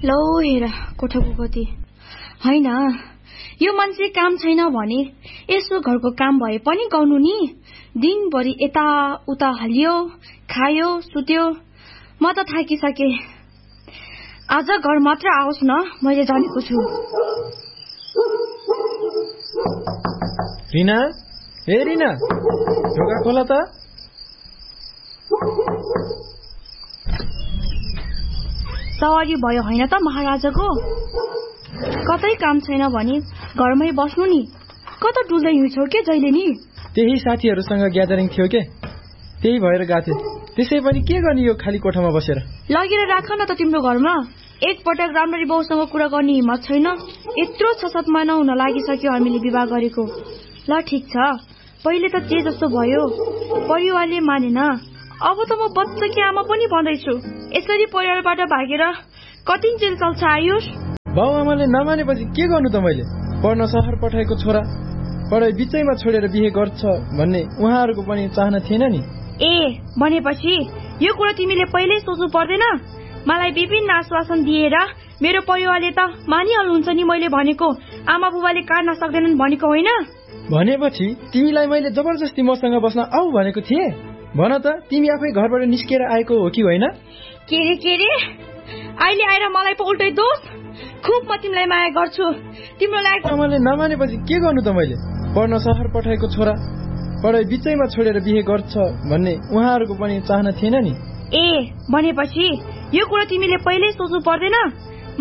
लौ हेर कोठाको गति। होइन यो मान्छे काम छैन भने यसो घरको काम भए पनि गर्नु नि। दिनभरि यता उता हलियो, खायो, सुत्यो। म त थाकिसके। आज घर मात्र आओस् न, मैले जानेको छु। रिना, ए रिना, ढोका खोला त। सवारी भयो होइन त महाराजाको? कतै काम छैन भने घरमै बस्नु नि। कता डुल्दै हिँड्छौ के जहिले नि? त्यही साथीहरूसँग ग्यादरिङ थियो के, त्यही भएर गएको थिएँ। त्यसै पनि के गर्ने यो खाली कोठामा बसेर? लगेर राख न त तिम्रो घरमा। एकपटक राम्ररी बाउसँग कुरा गर्ने हिम्मत छैन। यत्रो 6-7 महिना हुन लागिसक्यो हामीले विवाह गरेको। ल ठिक छ, पहिले त जे जस्तो भयो, परिवारले मानेन। अब त म बच्चाकी आमा पनि बन्दैछु। यसरी परिवारबाट भागेर कतिन्जेल चल्छ आयुष? बाउ आमाले नमानेपछि के गर्नु त मैले? पढ्न सहर पठाएको छोरा पढाइ बिचैमा छोडेर बिहे गर्छ भन्ने उहाँहरूको पनि चाहना थिएन नि। ए भनेपछि यो कुरा तिमीले पहिल्यै सोच्नु पर्दैन? मलाई विभिन्न आश्वासन दिएर मेरो परिवारले त मानिहाल्नुहुन्छ नि मैले भनेको। आमा बुबाले काट्न सक्दैनन् भनेको होइन? भनेपछि तिमीलाई मैले जबरजस्ती मसँग बस्न आऊ भनेको थिएँ? भन त, तिमी आफै घरबाट निस्केर आएको हो कि होइन? के रे अहिले आएर मलाई पो उल्टै दोष? खुब म तिमीलाई माया गर्छु। तिम्रो लागि आमाले नमानेपछि के गर्नु त मैले? पढ्न सहर पठाएको छोरा पढाइ बिचैमा छोडेर बिहे गर्छ भन्ने उहाँहरूको पनि चाहना थिएन नि। ए भनेपछि यो कुरा तिमीले पहिल्यै सोच्नु पर्दैन?